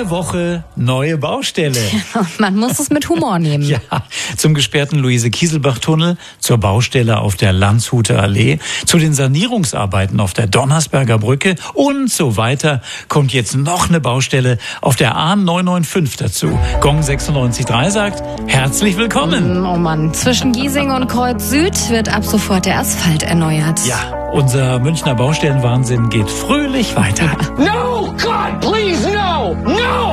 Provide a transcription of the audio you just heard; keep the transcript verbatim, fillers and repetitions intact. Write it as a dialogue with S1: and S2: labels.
S1: Neue Woche, neue Baustelle.
S2: Man muss es mit Humor nehmen.
S1: Ja, zum gesperrten Luise-Kieselbach-Tunnel, zur Baustelle auf der Landshuter Allee, zu den Sanierungsarbeiten auf der Donnersberger Brücke und so weiter kommt jetzt noch eine Baustelle auf der A neun neun fünf dazu. Gong sechsundneunzig Komma drei sagt, herzlich willkommen.
S2: Oh Mann, zwischen Giesing und Kreuz Süd wird ab sofort der Asphalt erneuert.
S1: Ja, unser Münchner Baustellenwahnsinn geht fröhlich weiter.
S3: No, God, please, no, no!